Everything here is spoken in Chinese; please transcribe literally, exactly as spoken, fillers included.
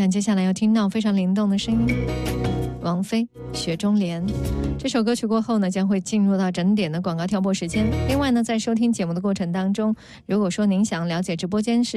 看接下来要听到非常灵动的声音，王菲《雪中莲》。这首歌曲过后呢，将会进入到整点的广告跳播时间。另外呢，在收听节目的过程当中，如果说您想了解直播间是